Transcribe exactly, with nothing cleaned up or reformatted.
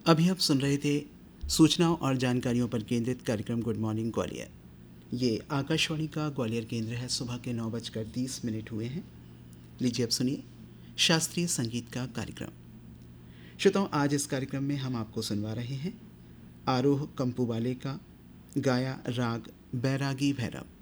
अभी आप सुन रहे थे सूचनाओं और जानकारियों पर केंद्रित कार्यक्रम गुड मॉर्निंग ग्वालियर। ये आकाशवाणी का ग्वालियर केंद्र है। सुबह के नौ बजकर तीस मिनट हुए हैं। लीजिए अब सुनिए शास्त्रीय संगीत का कार्यक्रम। श्रोताओं, आज इस कार्यक्रम में हम आपको सुनवा रहे हैं आरोह कंपूवाले का गाया राग बैरागी भैरव।